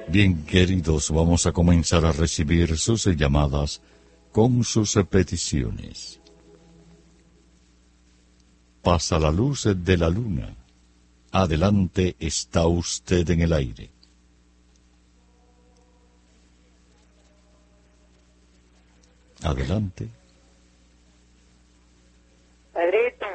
Bien, queridos, vamos a comenzar a recibir sus llamadas con sus peticiones. Pasa la luz de la luna. Adelante, está usted en el aire. Adelante. Pedrito.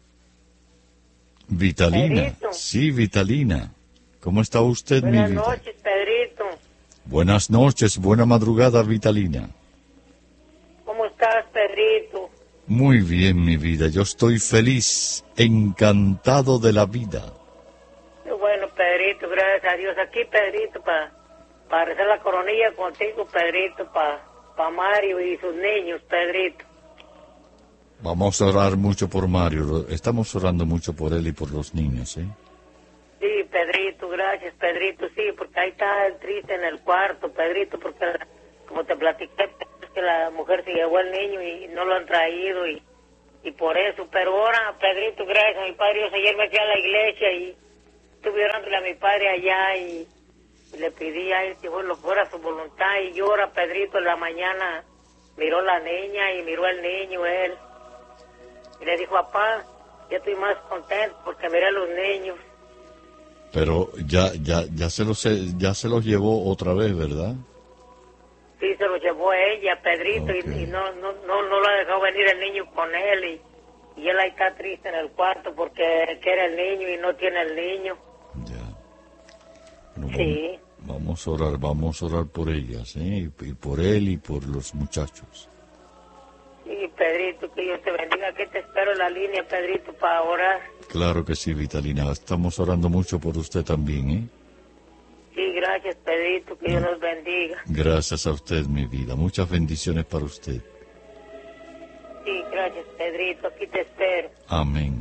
Vitalina. Pedrito. Sí, Vitalina. ¿Cómo está usted, mi vida? Buenas noches, Pedrito. Buenas noches, buena madrugada, Vitalina. ¿Cómo estás, Pedrito? Muy bien, mi vida. Yo estoy feliz, encantado de la vida. Qué bueno, Pedrito, gracias a Dios. Aquí, Pedrito, para rezar la coronilla contigo, Pedrito, para Mario y sus niños, Pedrito. Vamos a orar mucho por Mario. Estamos orando mucho por él y por los niños, ¿eh? Sí, Pedrito, gracias, Pedrito, sí, porque ahí está el triste en el cuarto, Pedrito, porque como te platiqué, es que la mujer se llevó al niño y no lo han traído y por eso, pero ahora, Pedrito, gracias a mi padre Dios, ayer me fui a la iglesia y estuve orándole a mi padre allá y le pedí a él que fuera su voluntad y llora, Pedrito, en la mañana miró la niña y miró al niño él y le dijo, papá, ya estoy más contento porque miré a los niños. Pero ya se los llevó otra vez, ¿verdad? Sí, se lo llevó ella, Pedrito, Okay. y no lo ha dejado venir el niño con él y él ahí está triste en el cuarto porque quiere el niño y no tiene el niño. Ya. Bueno, Sí. Vamos a orar por ellas, ¿eh? Y por él y por los muchachos. Sí, Pedrito, que Dios te bendiga. Aquí te espero en la línea, Pedrito, para orar. Claro que sí, Vitalina. Estamos orando mucho por usted también, ¿eh? Sí, gracias, Pedrito, que Dios nos bendiga. Gracias a usted, mi vida. Muchas bendiciones para usted. Sí, gracias, Pedrito. Aquí te espero. Amén.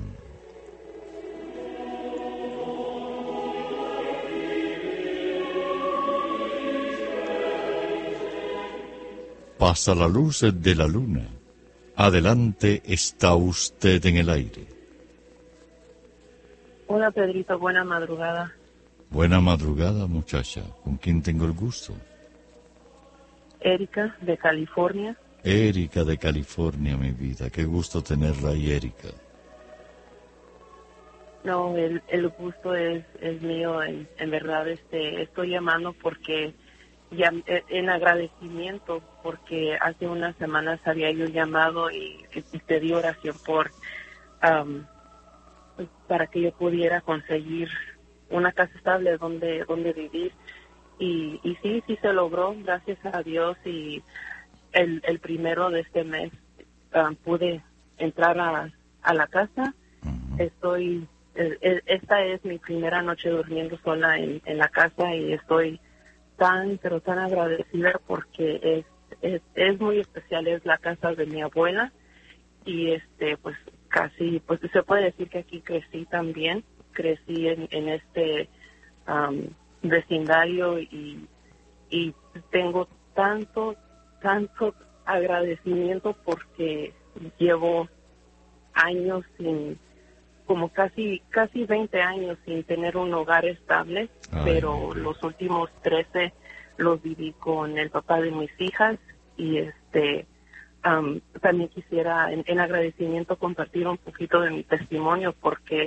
Pasa la luz de la luna. Adelante, está usted en el aire. Hola, Pedrito, buena madrugada. Buena madrugada, muchacha. ¿Con quién tengo el gusto? Erika, de California. Erika de California, mi vida. Qué gusto tenerla ahí, Erika. No, el gusto es mío, en verdad. Estoy llamando porque ya en agradecimiento, porque hace unas semanas había yo llamado y pedí oración para que yo pudiera conseguir una casa estable donde vivir y sí se logró, gracias a Dios, y el primero de este mes pude entrar a la casa. Uh-huh. Esta es mi primera noche durmiendo sola en la casa y estoy pero tan agradecida porque es muy especial. Es la casa de mi abuela y pues casi, pues se puede decir que aquí crecí también. Crecí en este vecindario y tengo tanto agradecimiento porque llevo años como casi 20 años sin tener un hogar estable. Ay, pero los últimos 13 los viví con el papá de mis hijas y también quisiera en agradecimiento compartir un poquito de mi testimonio porque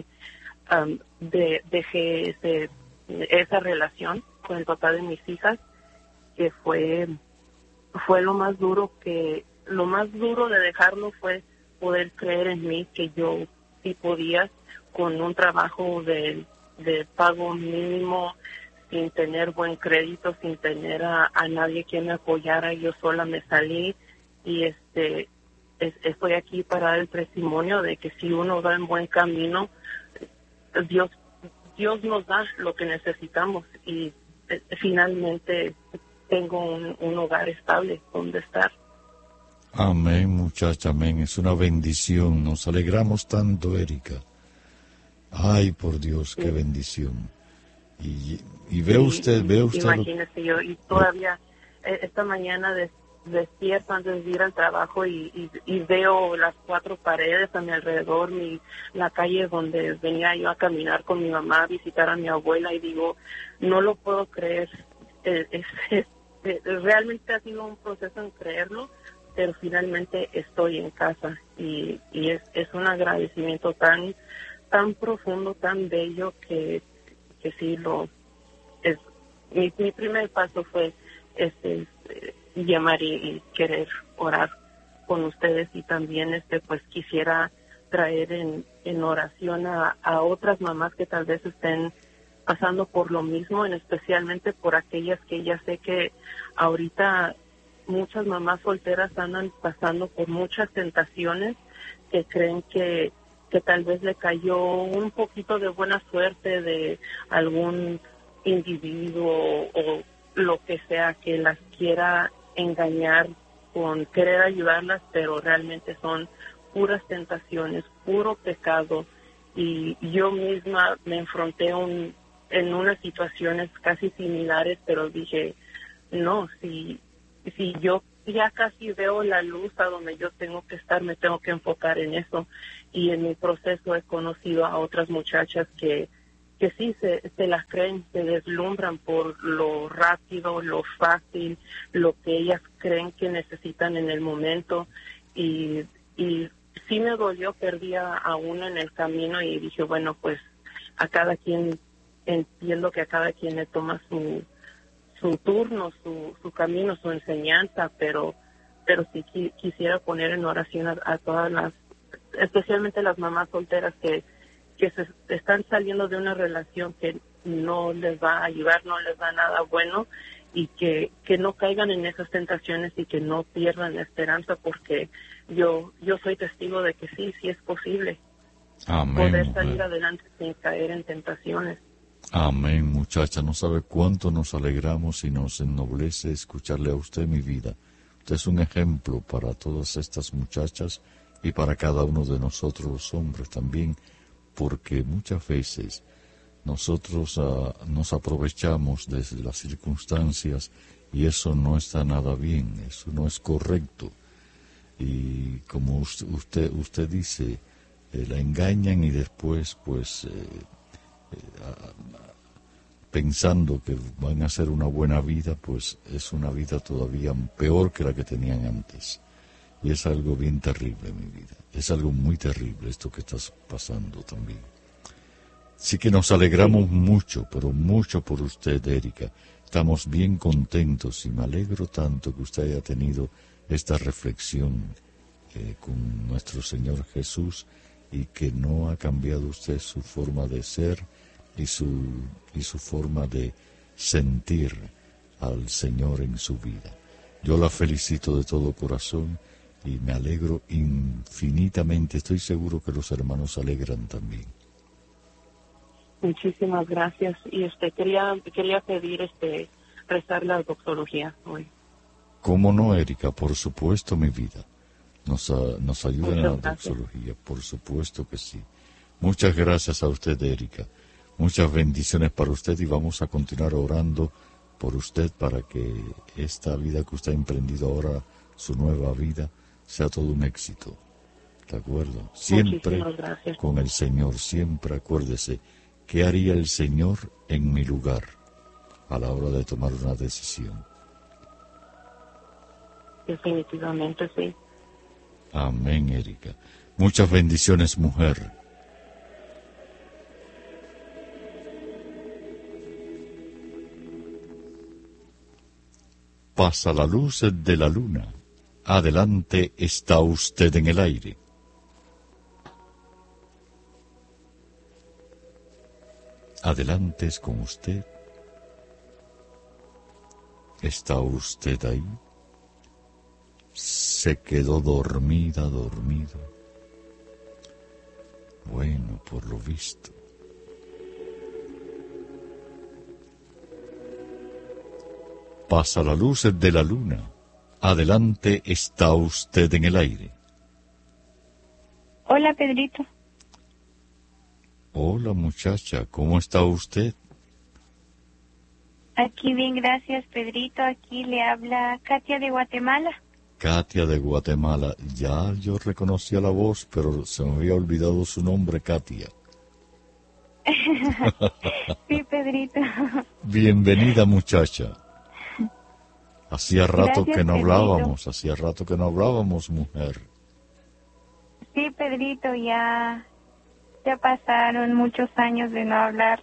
dejé esa relación con el papá de mis hijas que fue lo más duro de dejarlo fue poder creer en mí que yo sí podía con un trabajo de pago mínimo, sin tener buen crédito, sin tener a nadie que me apoyara. Yo sola me salí y estoy aquí para dar el testimonio de que si uno va en buen camino, Dios nos da lo que necesitamos y finalmente tengo un hogar estable donde estar. Amén, muchacha, amén. Es una bendición. Nos alegramos tanto, Erika. Ay, por Dios, qué bendición. Y ve usted. Imagínese, yo y todavía esta mañana despierto antes de ir al trabajo y veo las 4 paredes a mi alrededor, la calle donde venía yo a caminar con mi mamá, a visitar a mi abuela y digo, no lo puedo creer. realmente ha sido un proceso en creerlo, pero finalmente estoy en casa y es un agradecimiento tan profundo, tan bello que sí lo es. Mi primer paso fue llamar y querer orar con ustedes, y también pues quisiera traer en oración a otras mamás que tal vez estén pasando por lo mismo, especialmente por aquellas que ya sé que ahorita muchas mamás solteras andan pasando por muchas tentaciones, que creen que tal vez le cayó un poquito de buena suerte de algún individuo o lo que sea que las quiera engañar con querer ayudarlas, pero realmente son puras tentaciones, puro pecado. Y yo misma me enfrenté en unas situaciones casi similares, pero dije, no, si yo ya casi veo la luz a donde yo tengo que estar, me tengo que enfocar en eso. Y en mi proceso he conocido a otras muchachas que sí se las creen, se deslumbran por lo rápido, lo fácil, lo que ellas creen que necesitan en el momento. Y sí me dolió, perdí a una en el camino y dije, bueno, pues a cada quien, entiendo que a cada quien le toma su turno, su camino, su enseñanza, pero sí quisiera poner en oración a todas las, especialmente las mamás solteras que se están saliendo de una relación que no les va a ayudar, no les da nada bueno, y que no caigan en esas tentaciones y que no pierdan la esperanza, porque yo soy testigo de que sí es posible. Amén, poder salir adelante sin caer en tentaciones. Amén, muchacha, no sabe cuánto nos alegramos y nos ennoblece escucharle a usted, mi vida. Usted es un ejemplo para todas estas muchachas y para cada uno de nosotros los hombres también, porque muchas veces nosotros nos aprovechamos de las circunstancias y eso no está nada bien, eso no es correcto. Y como usted dice, la engañan y después pues pensando que van a hacer una buena vida, pues es una vida todavía peor que la que tenían antes. Y es algo bien terrible, mi vida. Es algo muy terrible esto que estás pasando también. Así que nos alegramos mucho, pero mucho por usted, Erika. Estamos bien contentos y me alegro tanto que usted haya tenido esta reflexión con nuestro Señor Jesús y que no ha cambiado usted su forma de ser y su forma de sentir al Señor en su vida. Yo la felicito de todo corazón y me alegro infinitamente. Estoy seguro que los hermanos se alegran también. Muchísimas gracias. Y quería pedir rezar la doxología hoy. ¿Cómo no, Erika? Por supuesto, mi vida. Nos ayuda en la doxología, por supuesto que sí. Muchas gracias a usted, Erika. Muchas bendiciones para usted y vamos a continuar orando por usted para que esta vida que usted ha emprendido ahora, su nueva vida, sea todo un éxito. ¿De acuerdo? Siempre con el Señor, siempre acuérdese, ¿qué haría el Señor en mi lugar a la hora de tomar una decisión? Definitivamente sí. Amén, Erika. Muchas bendiciones, mujer. Pasa la luz de la luna. Adelante está usted en el aire. Adelante es con usted. ¿Está usted ahí? Se quedó dormido. Bueno, por lo visto. Pasa la luz de la luna. Adelante está usted en el aire. Hola, Pedrito. Hola, muchacha, ¿cómo está usted? Aquí bien, gracias, Pedrito. Aquí le habla Katia de Guatemala. Katia de Guatemala. Ya yo reconocía la voz, pero se me había olvidado su nombre, Katia. Sí, Pedrito. Bienvenida, muchacha. Hacía rato Gracias, que no Pedrito. hablábamos, mujer. Sí, Pedrito, ya pasaron muchos años de no hablar.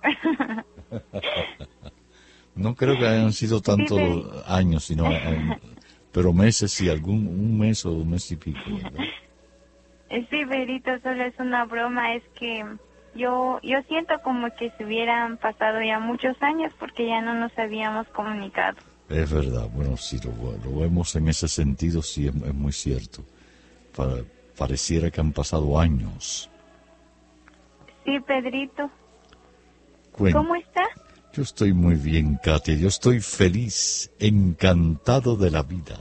No creo que hayan sido tantos años, sino, pero meses, sí, un mes o un mes y pico, ¿verdad? Sí, Pedrito, solo es una broma, es que yo siento como que se hubieran pasado ya muchos años porque ya no nos habíamos comunicado. Es verdad, bueno, si lo vemos en ese sentido, sí, es muy cierto. Pareciera que han pasado años. Sí, Pedrito. Bueno, ¿Cómo está? yo estoy muy bien, Katia, yo estoy feliz, encantado de la vida.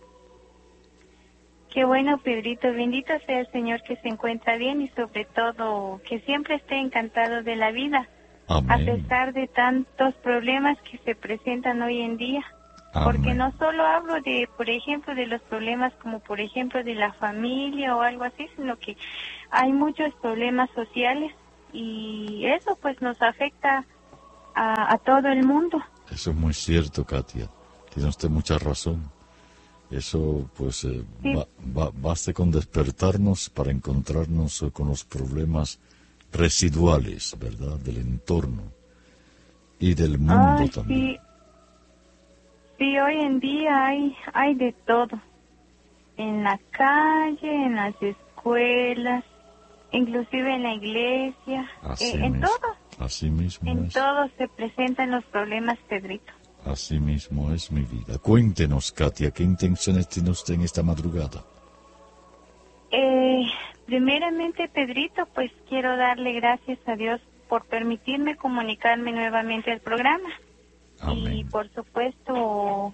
Qué bueno, Pedrito, bendito sea el Señor que se encuentra bien y sobre todo que siempre esté encantado de la vida. Amén. A pesar de tantos problemas que se presentan hoy en día. Amén. Porque no solo hablo de, por ejemplo, de los problemas como, por ejemplo, de la familia o algo así, sino que hay muchos problemas sociales y eso pues nos afecta a todo el mundo. Eso es muy cierto, Katia. Tiene usted mucha razón. Eso, pues, Sí. baste con despertarnos para encontrarnos con los problemas residuales, ¿verdad?, del entorno y del mundo también. Sí. Sí, hoy en día hay de todo. En la calle, en las escuelas, inclusive en la iglesia, en todo. Así mismo En es. todo se presentan los problemas, Pedrito. Así mismo es mi vida. Cuéntenos, Katia, ¿qué intenciones tiene usted en esta madrugada? Primeramente, Pedrito, pues quiero darle gracias a Dios por permitirme comunicarme nuevamente al programa. Amén. Y por supuesto,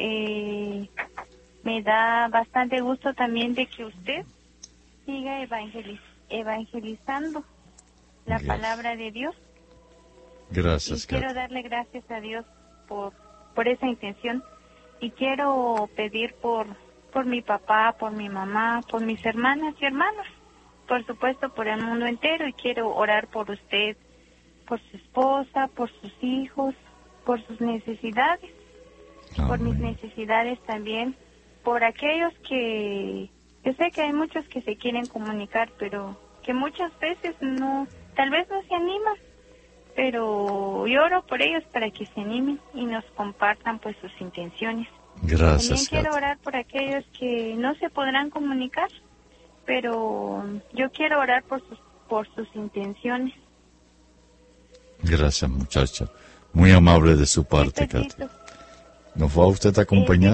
me da bastante gusto también de que usted siga evangelizando la Gracias. palabra de Dios. Gracias, Y quiero Katia. darle gracias a Dios por esa intención. Y quiero pedir por mi papá, por mi mamá, por mis hermanas y hermanos, por supuesto por el mundo entero. Y quiero orar por usted, por su esposa, por sus hijos, por sus necesidades, por mis Amén. necesidades también, por aquellos que yo sé que hay muchos que se quieren comunicar, pero que muchas veces no, tal vez no se animan, pero yo oro por ellos para que se animen y nos compartan pues sus intenciones. Gracias, También quiero Katia. orar por aquellos que no se podrán comunicar, pero yo quiero orar por sus intenciones. Gracias, muchacha. Muy amable de su parte, Sí, Pedrito. Katia. ¿Nos va usted a acompañar?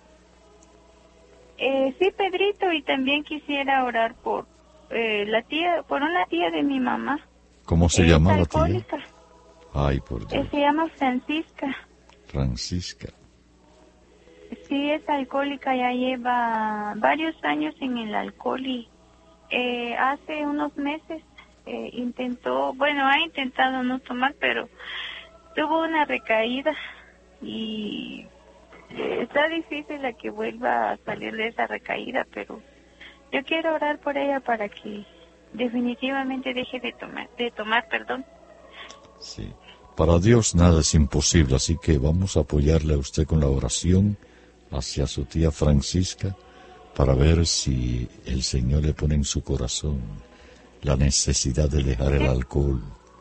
Sí, Pedrito, y también quisiera orar por una tía de mi mamá. ¿Cómo se Es llama la tía? alcohólica. Ay, por Dios. Se llama Francisca. Francisca. Sí, es alcohólica, ya lleva varios años en el alcohol y hace unos meses ha intentado no tomar, pero tuvo una recaída y está difícil la que vuelva a salir de esa recaída, pero yo quiero orar por ella para que definitivamente deje de tomar, perdón. Sí. Para Dios nada es imposible, así que vamos a apoyarle a usted con la oración hacia su tía Francisca para ver si el Señor le pone en su corazón la necesidad de dejar el alcohol.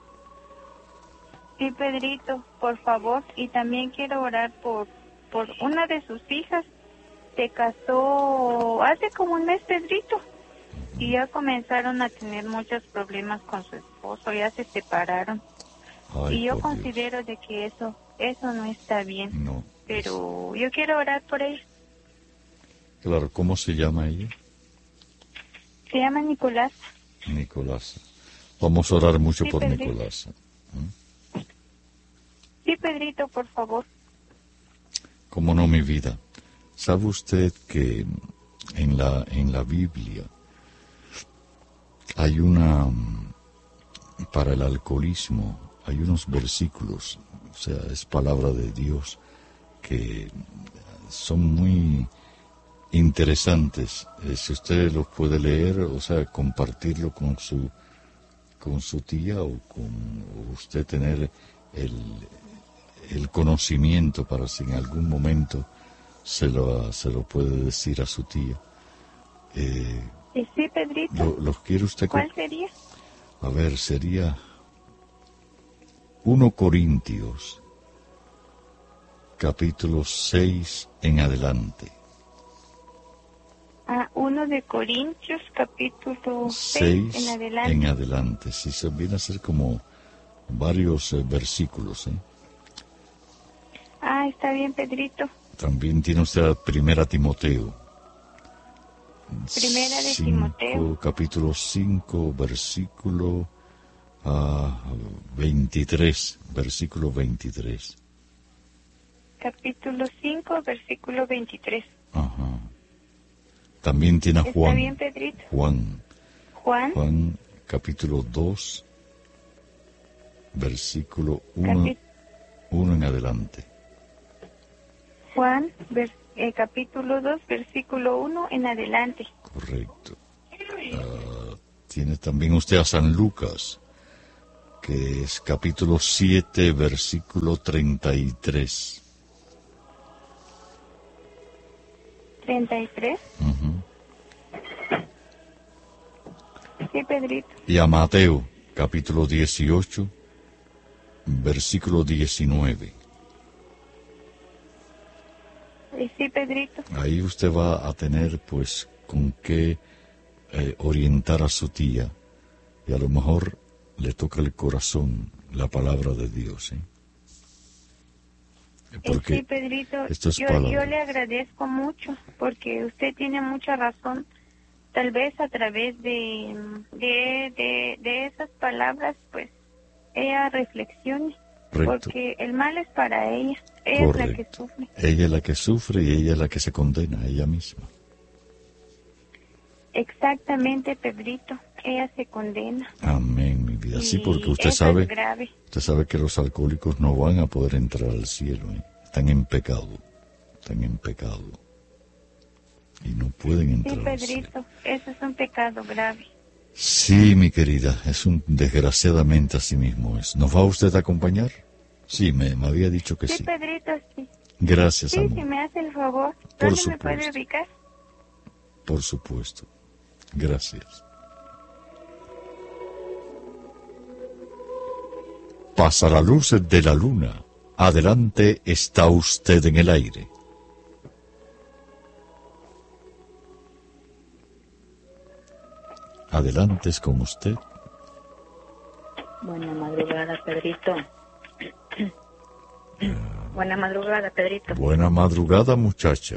Sí, Pedrito, por favor. Y también quiero orar por una de sus hijas. Se casó hace como un mes, Pedrito. Y ya comenzaron a tener muchos problemas con su esposo. Ya se separaron. Ay, Y yo por considero de que eso no está bien. Dios. No. Pero yo quiero orar por ella. Claro, ¿cómo se llama ella? Se llama Nicolás. Nicolás. Vamos a orar mucho Sí, por Pedrito. Nicolás. Sí, Pedrito, por favor. ¿Cómo no, mi vida? ¿Sabe usted que en la Biblia hay para el alcoholismo, hay unos versículos, o sea, es palabra de Dios, que son muy interesantes? Si usted los puede leer, o sea, compartirlo con su tía o usted tener el conocimiento para si en algún momento se lo puede decir a su tía. Sí, Pedrito. ¿Los quiere usted? ¿Cuál sería? A ver, sería 1 Corintios, capítulo 6 en adelante. 1 de Corintios, capítulo 6 en adelante. En adelante, sí, se viene a ser como varios versículos, Está bien, Pedrito. También tiene usted 1 Timoteo. Primera de Timoteo. Capítulo 5, versículo 23, versículo 23. Capítulo 5, versículo 23. Ajá. También tiene a Juan. Está bien, Pedrito. Juan, capítulo 2, versículo 1 en adelante. Juan, capítulo 2, versículo 1 en adelante. Correcto. Tiene también usted a San Lucas, que es capítulo 7, versículo 33. 33. Sí, Pedrito. Y a Mateo, capítulo 18, versículo 19. Sí, Pedrito. Ahí usted va a tener, pues, con qué orientar a su tía. Y a lo mejor le toca el corazón la palabra de Dios, Porque sí, Pedrito, esto es yo le agradezco mucho porque usted tiene mucha razón. Tal vez a través de esas palabras, pues, ella reflexione. Correcto. Porque el mal es para ella. Ella es la que sufre. Ella es la que sufre y ella es la que se condena, ella misma. Exactamente, Pedrito. Ella se condena. Amén, mi vida. Sí, porque usted eso sabe, es grave. Usted sabe que los alcohólicos no van a poder entrar al cielo. Están en pecado. Y no pueden entrar al cielo. Sí, Pedrito. Eso es un pecado grave. Sí, mi querida. Desgraciadamente así mismo es. ¿Nos va usted a acompañar? Sí, me había dicho que sí. Sí, Pedrito, sí. Gracias, amor. Sí, si me hace el favor. Por ¿Dónde supuesto. me puede ubicar? Por supuesto. Gracias. Pasa la luz de la luna. Adelante, está usted en el aire. Adelante, es con usted. Buena madrugada, Pedrito. Buena madrugada, Pedrito. Buena madrugada, muchacha.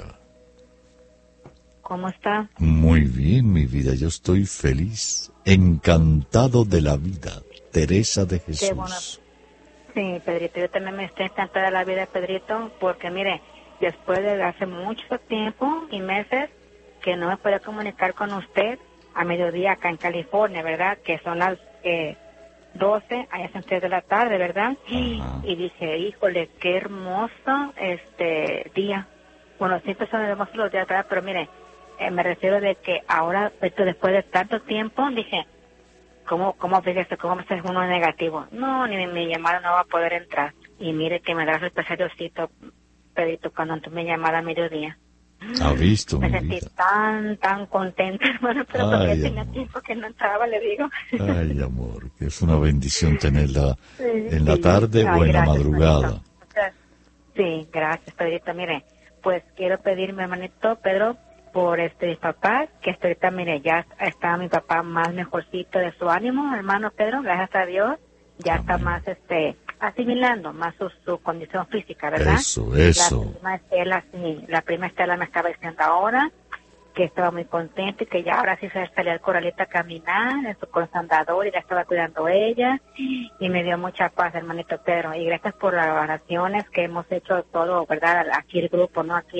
¿Cómo está? Muy bien, mi vida. Yo estoy feliz, encantado de la vida. Teresa de Jesús. Qué bueno. Sí, Pedrito, yo también me estoy encantada de la vida, Pedrito, porque mire, después de hace mucho tiempo y meses que no me podía comunicar con usted a mediodía acá en California, ¿verdad? Que son las 12, allá son 3 de la tarde, ¿verdad? Ajá. Y dije, híjole, qué hermoso día. Bueno, siempre son hermosos los días, ¿verdad? Pero mire, me refiero de que ahora, después de tanto tiempo, dije, ¿cómo fíjese, cómo me hace uno negativo? No, ni mi llamada no va a poder entrar. Y mire que me da el Diosito, Pedrito, cuando tú me llamaras a mediodía. ¿Ha visto, Me mi sentí vida? tan contenta, hermano, pero porque tenía tiempo que no entraba, le digo. Ay, amor, que es una bendición tenerla Sí, en la tarde o en la gracias, madrugada. Pedrito. Sí, gracias, Pedrito. Mire, pues quiero pedirme, hermanito Pedro, por mis papás, que hasta ahorita, mire, ya está mi papá más mejorcito de su ánimo, hermano Pedro, gracias a Dios, ya Amén. está más, asimilando más su condición física, ¿verdad? Eso. La prima Estela me estaba diciendo ahora que estaba muy contenta y que ya ahora sí se salía al corralito a caminar con los andadores y la estaba cuidando ella y me dio mucha paz, hermanito Pedro, y gracias por las oraciones que hemos hecho todo, ¿verdad? Aquí el grupo, ¿no? Aquí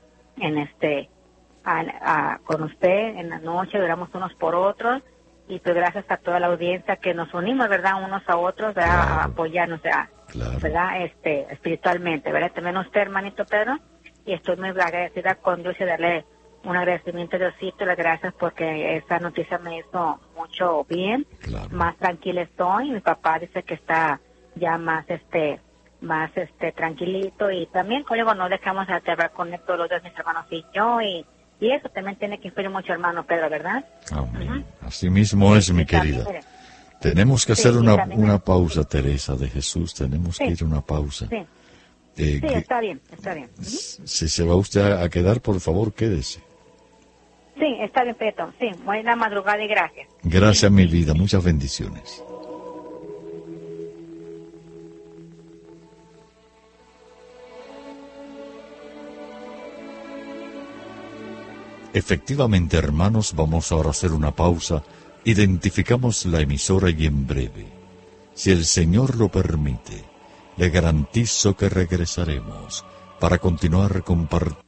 con usted en la noche, oramos unos por otros y pues gracias a toda la audiencia que nos unimos, ¿verdad? Unos a otros, ¿verdad? Claro. A apoyarnos, Claro. ¿verdad? Espiritualmente, ¿verdad? También usted, hermanito Pedro, y estoy muy agradecida con Dios y darle un agradecimiento a Diosito, las gracias porque esa noticia me hizo mucho bien, Claro. más tranquila estoy, mi papá dice que está ya más más tranquilito, y también, como digo, no dejamos de hablar con él todos los días, mis hermanos y yo, y eso también tiene que influir mucho, hermano Pedro, ¿verdad? Amén. Así mismo es, mi querida. También, tenemos que hacer también una pausa, Teresa de Jesús, tenemos que ir a una pausa. Sí, está bien, está bien. Si se va usted a quedar, por favor, quédese. Sí, está bien, Pedro, sí, buena madrugada y gracias. Gracias, mi vida, muchas bendiciones. Efectivamente, hermanos, vamos ahora a hacer una pausa. Identificamos la emisora y en breve, si el Señor lo permite, le garantizo que regresaremos para continuar compartiendo